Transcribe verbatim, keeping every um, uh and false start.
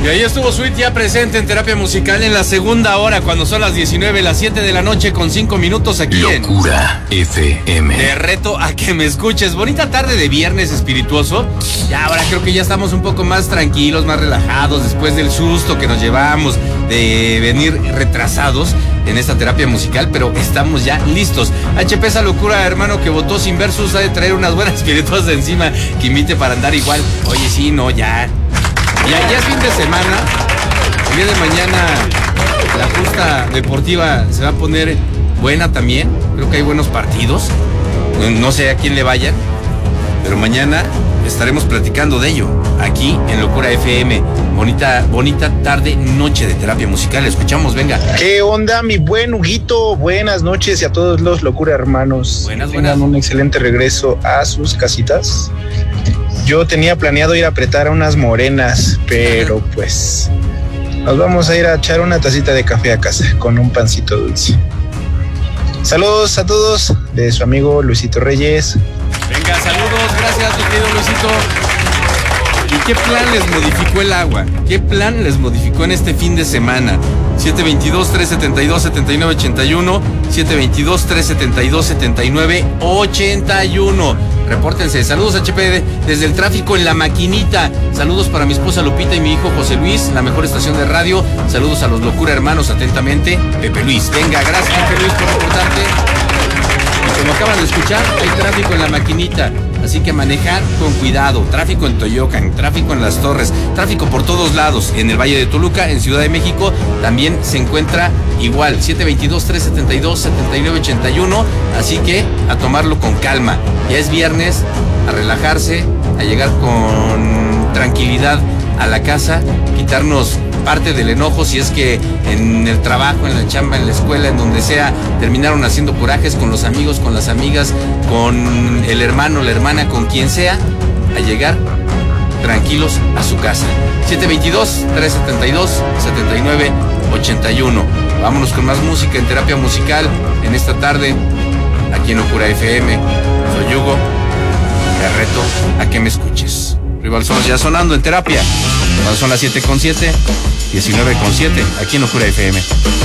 Y ahí estuvo Sweet ya presente en Terapia Musical en la segunda hora, cuando son las diecinueve, las siete de la noche con cinco minutos aquí en Locura F M. Te reto a que me escuches. Bonita tarde de viernes espirituoso. Ya ahora creo que ya estamos un poco más tranquilos, más relajados, después del susto que nos llevamos de venir retrasados en esta terapia musical, pero estamos ya listos. H P, esa locura, hermano, que votó sin versus, ha de traer unas buenas espirituosas de encima que invite para andar igual. Oye, sí, no, ya. Ya, ya es fin de semana. El día de mañana la justa deportiva se va a poner buena también. Creo que hay buenos partidos. No sé a quién le vayan, pero mañana estaremos platicando de ello aquí en Locura F M. Bonita, bonita tarde, noche de terapia musical. Escuchamos, venga. ¿Qué onda, mi buen Huguito? Buenas noches y a todos los Locura hermanos. Buenas, Tengan buenas. un excelente regreso a sus casitas. Yo tenía planeado ir a apretar a unas morenas, pero pues nos vamos a ir a echar una tacita de café a casa con un pancito dulce. Saludos a todos de su amigo Luisito Reyes. Venga, saludos, gracias, mi querido Luisito. ¿Y qué plan les modificó el agua? ¿Qué plan les modificó en este fin de semana? siete veintidós, tres setenta y dos, setenta y nueve ochenta y uno, siete veintidós, tres setenta y dos, setenta y nueve ochenta y uno. Repórtense. Saludos, H P, desde el tráfico en La Maquinita. Saludos para mi esposa Lupita y mi hijo José Luis, la mejor estación de radio. Saludos a los Locura hermanos, atentamente, Pepe Luis. Venga, gracias, Pepe Luis, por reportarte. Y como acaban de escuchar, hay tráfico en La Maquinita, así que manejar con cuidado. Tráfico en Toyocan, tráfico en Las Torres, tráfico por todos lados. En el Valle de Toluca, en Ciudad de México, también se encuentra igual. siete veintidós, tres setenta y dos, setenta y nueve ochenta y uno, así que a tomarlo con calma. Ya es viernes, a relajarse, a llegar con tranquilidad a la casa, quitarnos parte del enojo si es que en el trabajo, en la chamba, en la escuela, en donde sea, terminaron haciendo corajes con los amigos, con las amigas, con el hermano, la hermana, con quien sea, a llegar tranquilos a su casa. siete veintidós, tres setenta y dos, setenta y nueve ochenta y uno. Vámonos con más música en Terapia Musical en esta tarde, aquí en Locura F M. Soy Hugo, te reto a que me escuches. Rival Sonos ya sonando en Terapia. Cuando son las siete con siete, diecinueve con siete, aquí en Locura F M.